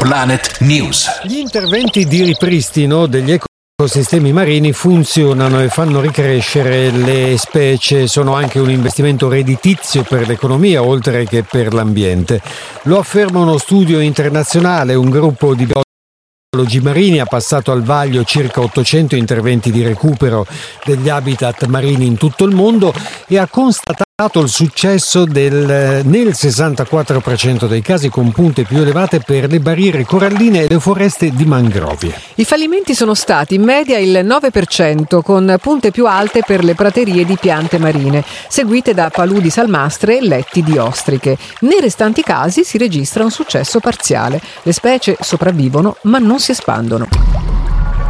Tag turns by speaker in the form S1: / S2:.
S1: Planet News.
S2: Gli interventi di ripristino degli ecosistemi marini funzionano e fanno ricrescere le specie, sono anche un investimento redditizio per l'economia oltre che per l'ambiente. Lo afferma uno studio internazionale, un gruppo di biologi marini ha passato al vaglio circa 800 interventi di recupero degli habitat marini in tutto il mondo e ha constatato il successo nel 64% dei casi, con punte più elevate per le barriere coralline e le foreste di mangrovie.
S3: I fallimenti sono stati in media il 9%, con punte più alte per le praterie di piante marine, seguite da paludi salmastre e letti di ostriche. Nei restanti casi si registra un successo parziale. Le specie sopravvivono ma non si espandono.